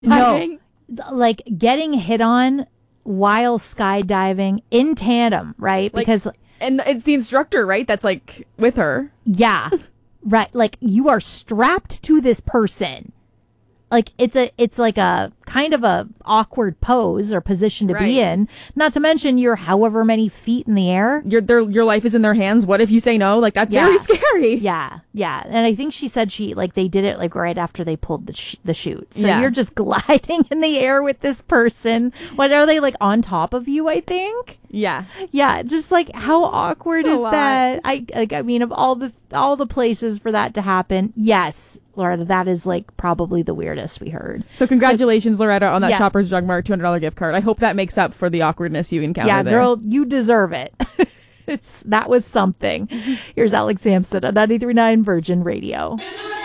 No, like getting hit on while skydiving in tandem, right? Like, because and it's the instructor, right? That's like with her. yeah, right. Like you are strapped to this person. Like it's like a kind of a awkward pose or position to be in. Not to mention you're however many feet in the air. Your life is in their hands. What if you say no? Like that's very scary. Yeah, yeah. And I think she said they did it like right after they pulled the chute. So Yeah. you're just gliding in the air with this person. What are they like on top of you? I think. Yeah. Yeah, just like how awkward It's a is lot. that? I mean, of all the places for that to happen, yes, Loretta, that is like probably the weirdest we heard. So congratulations, Loretta, on that yeah. Shoppers Drug Mart $200 gift card. I hope that makes up for the awkwardness you encountered. Yeah, there. girl, you deserve it. That was something. Here's Alex Sampson on 93.9 Virgin Radio.